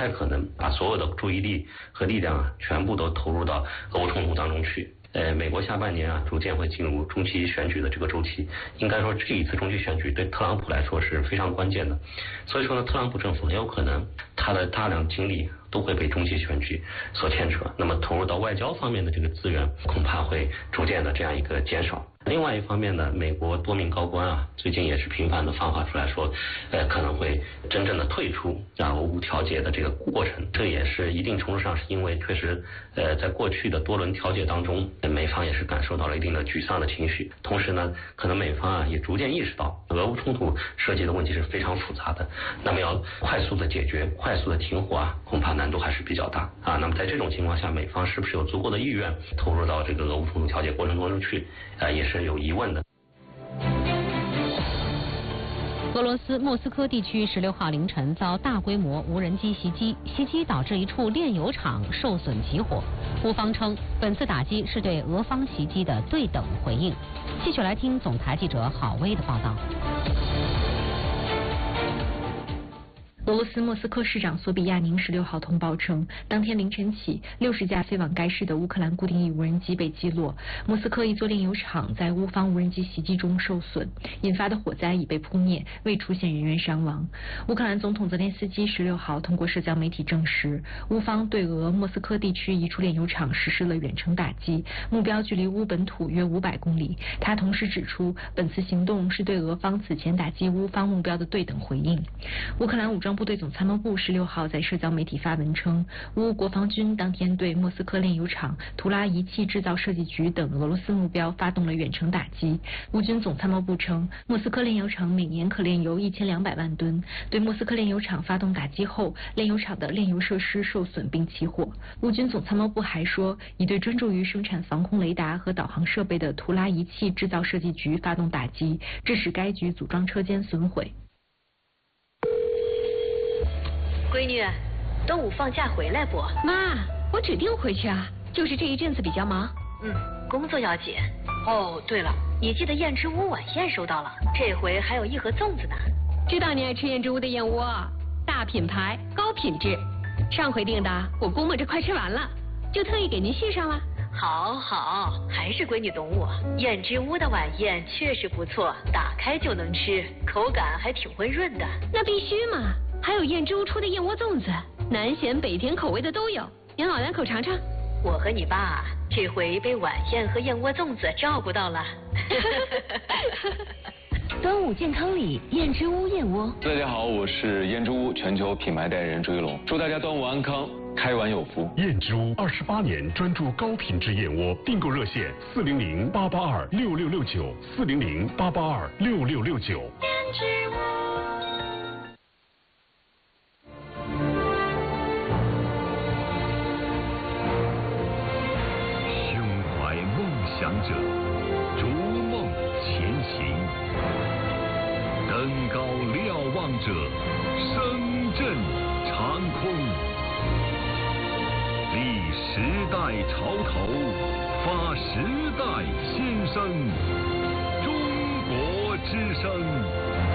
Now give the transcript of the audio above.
太可能把所有的注意力和力量全部都投入到俄乌冲突当中去。美国下半年逐渐会进入中期选举的这个周期，应该说这一次中期选举对特朗普来说是非常关键的，所以说呢，特朗普政府很有可能他的大量精力都会被中期选举所牵扯，那么投入到外交方面的这个资源恐怕会逐渐的这样一个减少。另外一方面呢，美国多名高官最近也是频繁的放话出来说，可能会真正的退出俄乌调解的这个过程。这也是一定程度上是因为确实，在过去的多轮调解当中，美方也是感受到了一定的沮丧的情绪。同时呢，可能美方也逐渐意识到，俄乌冲突涉及的问题是非常复杂的，那么要快速的解决、快速的停火恐怕难度还是比较大那么在这种情况下，美方是不是有足够的意愿投入到这个俄乌冲突调解过程当中去，也是有疑问的。 俄罗斯莫斯科地区16号凌晨遭大规模无人机袭击，袭击导致一处炼油厂受损起火。乌方称，本次打击是对俄方袭击的对等回应。继续来听总台记者郝薇的报道。 俄罗斯莫斯科市长索比亚宁16号通报称，当天凌晨起，60架飞往该市的乌克兰固定翼无人机被击落。莫斯科一座炼油厂在乌方无人机袭击中受损，引发的火灾已被扑灭，未出现人员伤亡。乌克兰总统泽连斯基16号通过社交媒体证实，乌方对俄莫斯科地区一处炼油厂实施了远程打击，目标距离乌本土约500公里。他同时指出，本次行动是对俄方此前打击乌方目标的对等回应。乌克兰武装部队总参谋部16号在社交媒体发文称，乌国防军当天对莫斯科炼油厂、图拉仪器制造设计局等俄罗斯目标发动了远程打击。乌军总参谋部称，莫斯科炼油厂每年可炼油1200万吨，对莫斯科炼油厂发动打击后，炼油厂的炼油设施受损并起火。乌军总参谋部还说，已对专注于生产防空雷达和导航设备的图拉仪器制造设计局发动打击，致使该局组装车间损毁。 闺女，端午放假回来不？ 妈，我指定回去啊，就是这一阵子比较忙。 工作要紧。哦，对了，你记得燕之屋晚宴收到了，这回还有1盒粽子呢。 知道你爱吃燕之屋的燕窝，大品牌，高品质。上回订的，我估摸着快吃完了，就特意给您续上了。 好，还是闺女懂我。燕之屋的晚宴确实不错，打开就能吃，口感还挺温润的。 那必须嘛。还有燕之屋出的燕窝粽子，南咸北甜口味的都有，您老两口尝尝。 我和你爸这回被晚宴和燕窝粽子照顾到了。 端午健康礼，燕之屋燕窝。 大家好，我是燕之屋全球品牌代言人朱一龙，祝大家端午安康，开碗有福。 燕之屋28年专注高品质燕窝，订购热线400-882-6669，400-882-6669。 燕之屋。 想者逐梦前行，登高瞭望者声震长空，历时代潮头，发时代心声，中国之声。